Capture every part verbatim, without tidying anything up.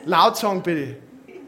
Laut sagen, bitte.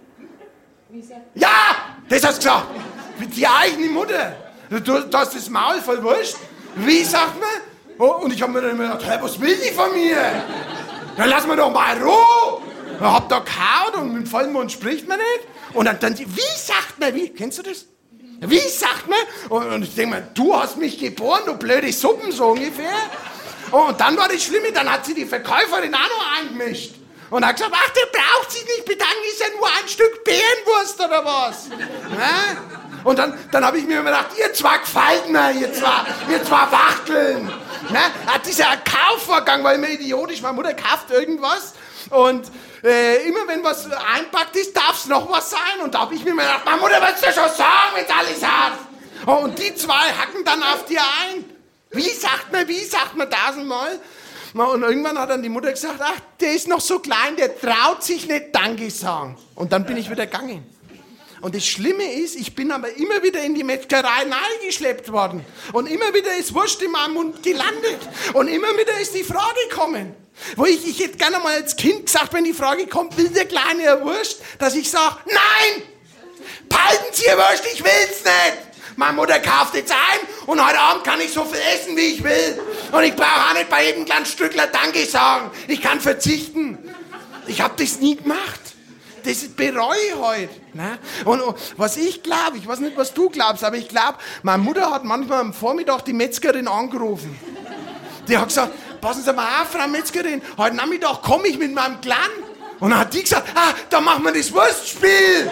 Ja, das hast du gesagt. Die eigene Mutter. Du, du hast das Maul voll wurscht. Wie sagt man? Oh, und ich habe mir dann immer gedacht, hey, was will die von mir? Dann lass mir doch mal Ruhe. Ich hab da gehauen und mit vollem Mund spricht man nicht. Und dann, dann wie sagt man, wie, kennst du das? Wie sagt man? Und, und ich denke mir, du hast mich geboren, du blöde Suppen, so ungefähr. Und dann war das Schlimme, dann hat sie die Verkäuferin auch noch eingemischt. Und hat gesagt, ach, der braucht sich nicht bedanken, ist ja nur ein Stück Bärenwurst oder was. Ja? Und dann, dann habe ich mir immer gedacht, ihr zwei gefällt mir, ihr zwei, ihr zwei Wachteln. Ne? Dieser Kaufvorgang war immer idiotisch, meine Mutter kauft irgendwas und äh, immer wenn was einpackt ist, darf es noch was sein. Und da habe ich mir immer gedacht, meine Mutter wird es dir schon sagen, wenn es alles hat. Oh, und die zwei hacken dann auf dir ein. Wie sagt man, wie sagt man tausendmal? Und irgendwann hat dann die Mutter gesagt, ach, der ist noch so klein, der traut sich nicht Danke sagen. Und dann bin ich wieder gegangen. Und das Schlimme ist, ich bin aber immer wieder in die Metzgerei reingeschleppt worden. Und immer wieder ist Wurst in meinem Mund gelandet. Und immer wieder ist die Frage gekommen. Wo ich, ich hätte gerne mal als Kind gesagt, wenn die Frage kommt, will der Kleine eine Wurst? Dass ich sage, nein! Behalten Sie Ihr Wurst, ich will's nicht! Meine Mutter kauft jetzt ein und heute Abend kann ich so viel essen, wie ich will. Und ich brauche auch nicht bei jedem kleinen Stückler Danke sagen. Ich kann verzichten. Ich habe das nie gemacht. Das bereue ich heute. Ne? Und, und was ich glaube, ich weiß nicht, was du glaubst, aber ich glaube, meine Mutter hat manchmal am Vormittag die Metzgerin angerufen. Die hat gesagt, passen Sie mal auf, Frau Metzgerin, heute Nachmittag komme ich mit meinem Clan. Und dann hat die gesagt, ah, da machen wir das Wurstspiel.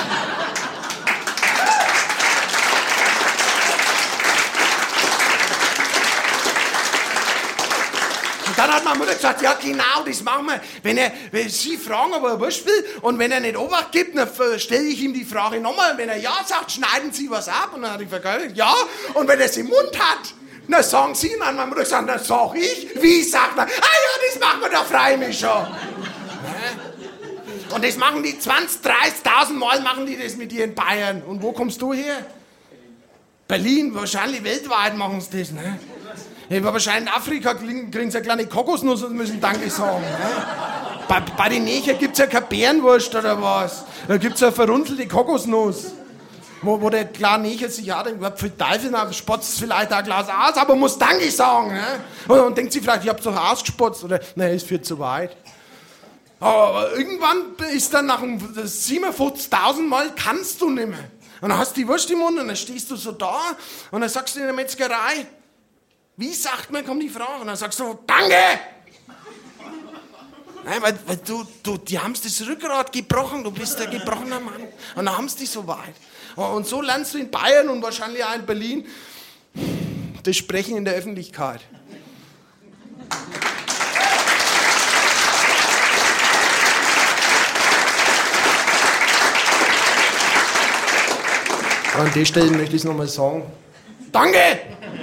Dann hat meine Mutter gesagt, ja genau, das machen wir. Wenn, er, wenn Sie fragen, ob er Wurst will, und wenn er nicht Obacht gibt, dann stelle ich ihm die Frage nochmal. Und wenn er ja sagt, schneiden Sie was ab. Und dann hat ich vergessen, ja. Und wenn er es im Mund hat, dann sagen Sie. Und dann hat meine Mutter gesagt, dann sag ich. Wie sagt man? Ah ja, das machen wir doch freilich schon. Und das machen die zwanzig, dreißigtausend Mal machen die das mit dir in Bayern. Und wo kommst du her? Berlin, wahrscheinlich weltweit machen sie das, ne? Ja, wahrscheinlich in Afrika kriegen sie eine kleine Kokosnuss und müssen Danke sagen. Ne? Bei, bei den Neger gibt es ja keine Bärenwurst oder was. Da gibt es ja eine verrunzelte Kokosnuss. Wo, wo der kleine Neger sich auch denkt, für Teufel, dann spotzt vielleicht ein Glas aus, aber muss Danke sagen. Ne? Und, und denkt sie vielleicht, ich hab's doch ausgespotzt. Oder, nein, ist viel zu weit. Aber irgendwann ist dann nach siebenundfünfzigtausend Mal, kannst du nicht mehr. Und dann hast du die Wurst im Mund und dann stehst du so da und dann sagst du in der Metzgerei, wie sagt man, kommt die Frage, und dann sagst du, Danke! Nein, weil, weil du, du, die haben das Rückgrat gebrochen, du bist ein gebrochener Mann. Und dann haben sie dich so weit. Und so lernst du in Bayern und wahrscheinlich auch in Berlin das Sprechen in der Öffentlichkeit. An der Stelle möchte ich es nochmal sagen. Danke!